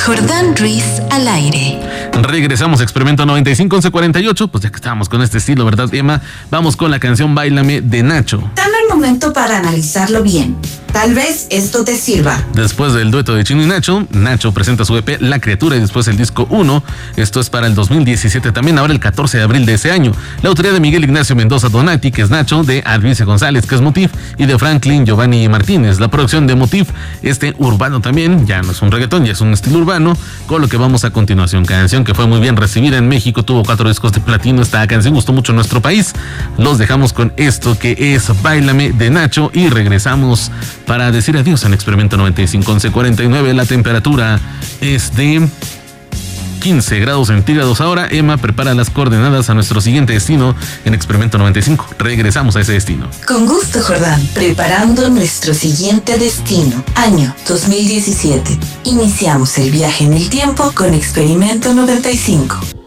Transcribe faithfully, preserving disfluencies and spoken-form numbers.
Jordán Ruiz al aire. Regresamos a Experimento noventa y cinco once cuarenta y ocho. Pues ya que estábamos con este estilo, ¿verdad, Emma? Vamos con la canción Báilame de Nacho. Dame el momento para analizarlo bien. Tal vez esto te sirva. Después del dueto de Chino y Nacho, Nacho presenta su E P La Criatura y después el disco uno. Esto es para el dos mil diecisiete también, ahora el catorce de abril de ese año. La autoría de Miguel Ignacio Mendoza Donati, que es Nacho, de Alvice González, que es Motif, y de Franklin Giovanni Martínez. La producción de Motif, este urbano también, ya no es un reggaetón, ya es un estilo urbano, con lo que vamos a continuación. Canción que fue muy bien recibida en México, tuvo cuatro discos de platino. Esta canción gustó mucho en nuestro país. Los dejamos con esto que es Báilame de Nacho y regresamos para decir adiós en Experimento noventa y cinco once cuarenta y nueve. La temperatura es de quince grados centígrados ahora. Emma prepara las coordenadas a nuestro siguiente destino en Experimento noventa y cinco. Regresamos a ese destino. Con gusto, Jordán. Preparando nuestro siguiente destino. Año dos mil diecisiete. Iniciamos el viaje en el tiempo con Experimento noventa y cinco.